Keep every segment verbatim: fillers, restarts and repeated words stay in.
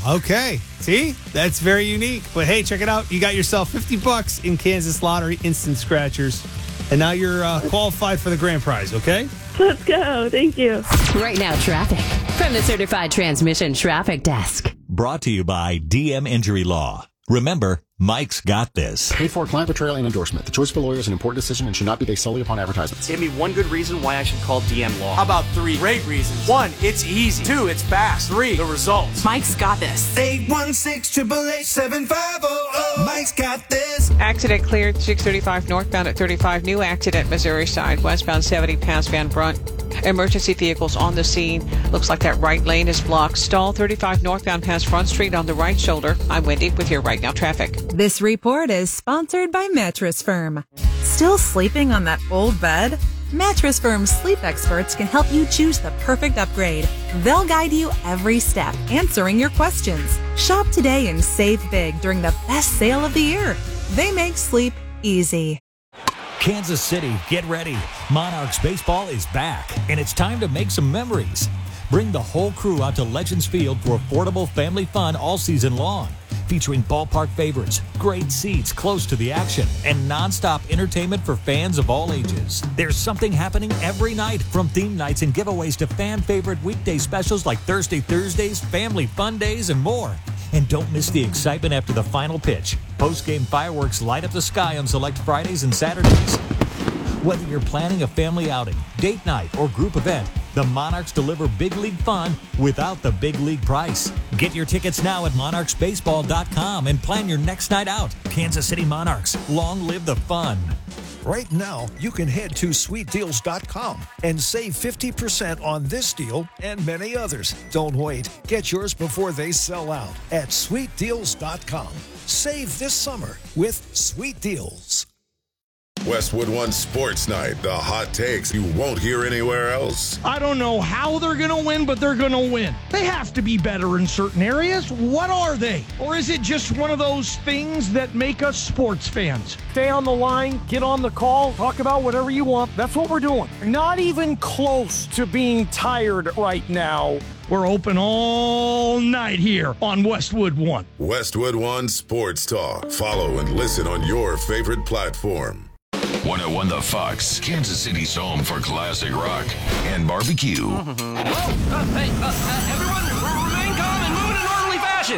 okay. See? That's very unique. But hey, check it out. You got yourself fifty bucks in Kansas Lottery Instant Scratchers. And now you're uh, qualified for the grand prize, okay? Let's go. Thank you. Right now, traffic from the Certified Transmission Traffic Desk. Brought to you by D M Injury Law. Remember, Mike's got this. Paid for client portrayal and endorsement. The choice of a lawyer is an important decision and should not be based solely upon advertisements. Give me one good reason why I should call D M Law. How about three great reasons? One, it's easy. Two, it's fast. Three, the results. Mike's got this. eight one six, eight eight eight, seven five zero zero. Mike's got this. Accident cleared, six thirty-five northbound at thirty-five. New accident, Missouri side, westbound seventy past Van Brunt. Emergency vehicles on the scene. Looks like that right lane is blocked. Stall thirty-five northbound past Front Street on the right shoulder. I'm Wendy with your Right Now traffic. This report is sponsored by Mattress Firm. Still sleeping on that old bed? Mattress Firm's sleep experts can help you choose the perfect upgrade. They'll guide you every step, answering your questions. Shop today and save big during the best sale of the year. They make sleep easy. Kansas City, get ready. Monarchs baseball is back, and it's time to make some memories. Bring the whole crew out to Legends Field for affordable family fun all season long, featuring ballpark favorites, great seats close to the action, and nonstop entertainment for fans of all ages. There's something happening every night, from theme nights and giveaways to fan favorite weekday specials like Thursday Thursdays, Family Fun Days, and more. And don't miss the excitement after the final pitch. Post-game fireworks light up the sky on select Fridays and Saturdays. Whether you're planning a family outing, date night, or group event, the Monarchs deliver big league fun without the big league price. Get your tickets now at monarchs baseball dot com and plan your next night out. Kansas City Monarchs, long live the fun. Right now, you can head to sweet deals dot com and save fifty percent on this deal and many others. Don't wait. Get yours before they sell out at sweet deals dot com. Save this summer with Sweet Deals. Westwood One Sports Night, the hot takes you won't hear anywhere else. I don't know how they're going to win, but they're going to win. They have to be better in certain areas. What are they? Or is it just one of those things that make us sports fans? Stay on the line, get on the call, talk about whatever you want. That's what we're doing. Not even close to being tired right now. We're open all night here on Westwood One. Westwood One Sports Talk. Follow and listen on your favorite platform. one oh one The Fox, Kansas City's home for classic rock and barbecue. Mm-hmm. Whoa! Uh, hey, uh, uh, everyone, remain calm and move in an orderly fashion.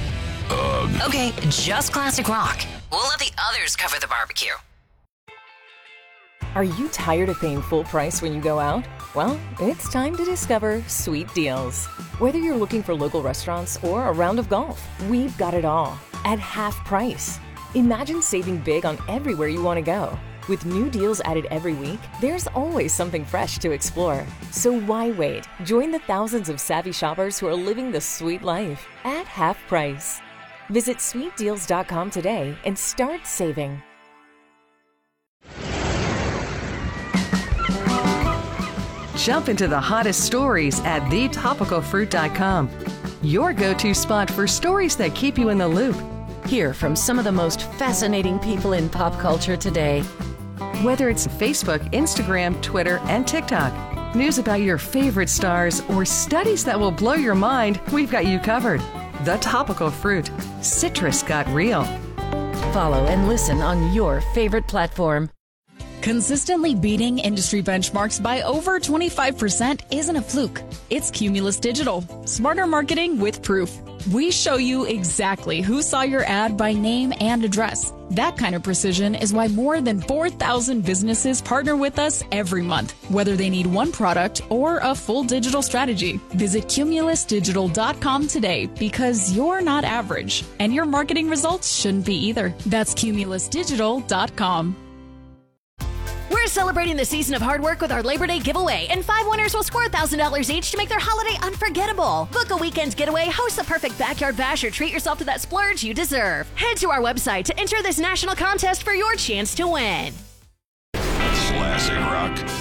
Ugh. Okay, just classic rock. We'll let the others cover the barbecue. Are you tired of paying full price when you go out? Well, it's time to discover Sweet Deals. Whether you're looking for local restaurants or a round of golf, we've got it all at half price. Imagine saving big on everywhere you want to go. With new deals added every week, there's always something fresh to explore. So why wait? Join the thousands of savvy shoppers who are living the sweet life at half price. Visit sweet deals dot com today and start saving. Jump into the hottest stories at the topical fruit dot com. Your go-to spot for stories that keep you in the loop. Hear from some of the most fascinating people in pop culture today. Whether it's Facebook, Instagram, Twitter, and TikTok, news about your favorite stars, or studies that will blow your mind, we've got you covered. The Topical Fruit. Citrus got real. Follow and listen on your favorite platform. Consistently beating industry benchmarks by over twenty-five percent isn't a fluke. It's Cumulus Digital. Smarter marketing with proof. We show you exactly who saw your ad by name and address. That kind of precision is why more than four thousand businesses partner with us every month, whether they need one product or a full digital strategy. Visit cumulus digital dot com today, because you're not average, and your marketing results shouldn't be either. That's cumulus digital dot com. We're celebrating the season of hard work with our Labor Day giveaway, and five winners will score one thousand dollars each to make their holiday unforgettable. Book a weekend getaway, host the perfect backyard bash, or treat yourself to that splurge you deserve. Head to our website to enter this national contest for your chance to win. Classic rock